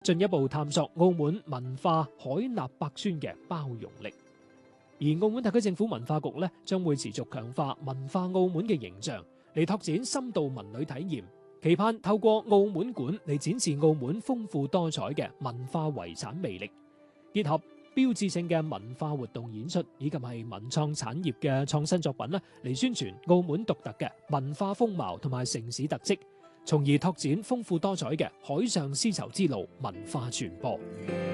進一步探索澳門文化海納百川嘅包容力。而澳門特區政府文化局將會持續強化文化澳門嘅形象，嚟拓展深度文旅體驗，期盼透過澳門館嚟展示澳門豐富多彩嘅文化遺產魅力，結合標誌性嘅文化活動演出以及係文創產業嘅創新作品嚟宣傳澳門獨特嘅文化風貌同埋城市特色，從而拓展豐富多彩嘅海上絲綢之路文化傳播。